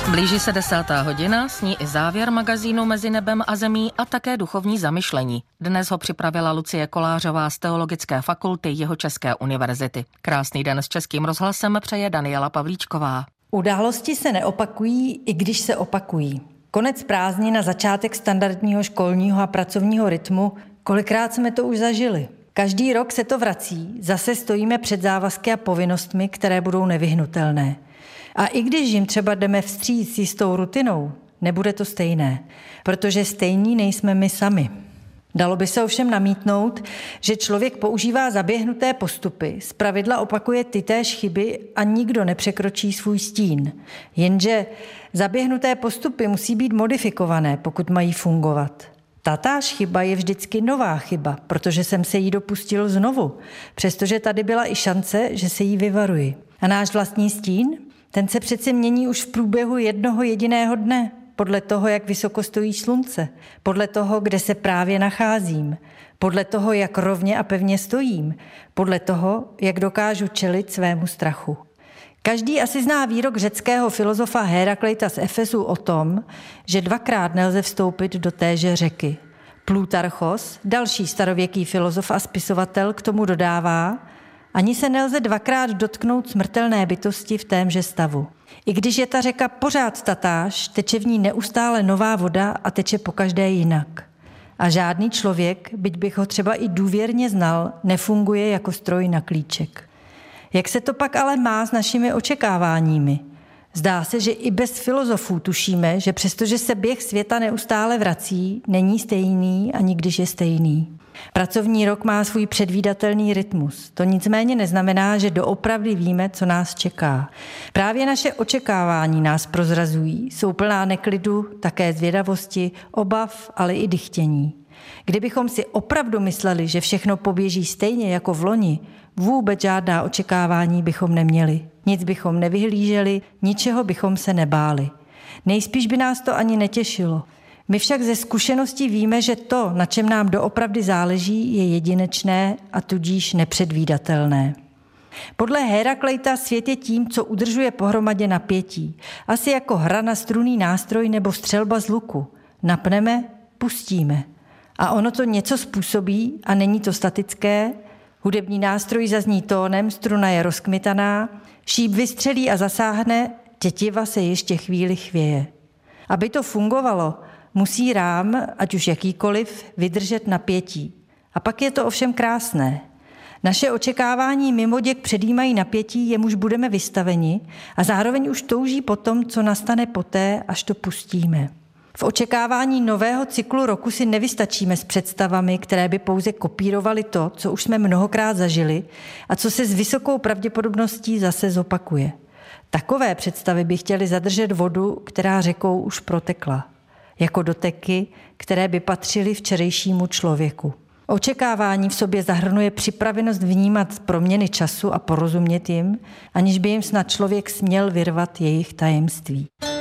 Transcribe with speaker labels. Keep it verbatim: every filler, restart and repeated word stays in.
Speaker 1: Blíží se desátá hodina, s ní i závěr magazínu Mezi nebem a zemí a také duchovní zamyšlení. Dnes ho připravila Lucie Kolářová z Teologické fakulty Jihočeské univerzity. Krásný den s Českým rozhlasem přeje Daniela Pavlíčková.
Speaker 2: Události se neopakují, i když se opakují. Konec prázdnin na začátek standardního školního a pracovního rytmu, kolikrát jsme to už zažili. Každý rok se to vrací, zase stojíme před závazky a povinnostmi, které budou nevyhnutelné. A i když jim třeba jdeme vstříc s jistou rutinou, nebude to stejné, protože stejní nejsme my sami. Dalo by se ovšem namítnout, že člověk používá zaběhnuté postupy, zpravidla opakuje tytéž chyby a nikdo nepřekročí svůj stín. Jenže zaběhnuté postupy musí být modifikované, pokud mají fungovat. Tatáž chyba je vždycky nová chyba, protože jsem se jí dopustil znovu, přestože tady byla i šance, že se jí vyvaruji. A náš vlastní stín? Ten se přece mění už v průběhu jednoho jediného dne, podle toho, jak vysoko stojí slunce, podle toho, kde se právě nacházím, podle toho, jak rovně a pevně stojím, podle toho, jak dokážu čelit svému strachu. Každý asi zná výrok řeckého filozofa Hérakleita z Efesu o tom, že dvakrát nelze vstoupit do téže řeky. Plutarchos, další starověký filozof a spisovatel, k tomu dodává: ani se nelze dvakrát dotknout smrtelné bytosti v témže stavu. I když je ta řeka pořád tatáž, teče v ní neustále nová voda a teče pokaždé jinak. A žádný člověk, byť bych ho třeba i důvěrně znal, nefunguje jako stroj na klíček. Jak se to pak ale má s našimi očekáváními? Zdá se, že i bez filozofů tušíme, že přestože se běh světa neustále vrací, není stejný ani když je stejný. Pracovní rok má svůj předvídatelný rytmus. To nicméně neznamená, že doopravdy víme, co nás čeká. Právě naše očekávání nás prozrazují, jsou plná neklidu, také zvědavosti, obav, ale i dychtění. Kdybychom si opravdu mysleli, že všechno poběží stejně jako v loni, vůbec žádná očekávání bychom neměli. Nic bychom nevyhlíželi, ničeho bychom se nebáli. Nejspíš by nás to ani netěšilo. My však ze zkušeností víme, že to, na čem nám doopravdy záleží, je jedinečné a tudíž nepředvídatelné. Podle Hérakleita svět je tím, co udržuje pohromadě napětí. Asi jako hra na strunný nástroj nebo střelba z luku. Napneme, pustíme. A ono to něco způsobí a není to statické. Hudební nástroj zazní tónem, struna je rozkmitaná, šíp vystřelí a zasáhne, tětiva se ještě chvíli chvěje. Aby to fungovalo, musí rám, ať už jakýkoliv, vydržet napětí. A pak je to ovšem krásné. Naše očekávání mimoděk předjímají napětí, jemuž budeme vystaveni a zároveň už touží po tom, co nastane poté, až to pustíme. V očekávání nového cyklu roku si nevystačíme s představami, které by pouze kopírovaly to, co už jsme mnohokrát zažili a co se s vysokou pravděpodobností zase zopakuje. Takové představy by chtěly zadržet vodu, která řekou už protekla, jako doteky, které by patřily včerejšímu člověku. Očekávání v sobě zahrnuje připravenost vnímat proměny času a porozumět jim, aniž by jim snad člověk směl vyrvat jejich tajemství.